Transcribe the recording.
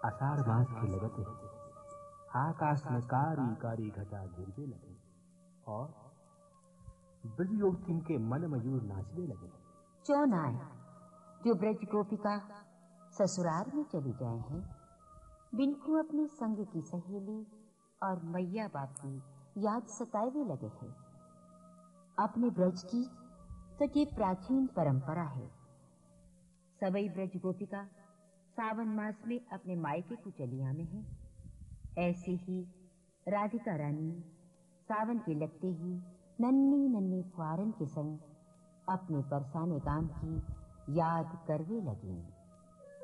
आषाढ़ मास की लगते आकाश में कारी कारी घटा गिरने लगे और ब्रज युवती के मन मयूर नाचने लगे। चौन आए जो ब्रज गोपिका ससुराल में चली जाए हैं, बिनको अपने संग की सहेली और मैया बाप की याद सताए लगे हैं। अपने ब्रज की तो ये प्राचीन परंपरा है। सभी ब्रज गोपिका सावन मास में अपने मायके को चलिया में है। ऐसे ही राधिका रानी सावन के लगते ही नन्ही नन्ही फुआरन के संग अपने बरसाने गांव की याद करवे लगी।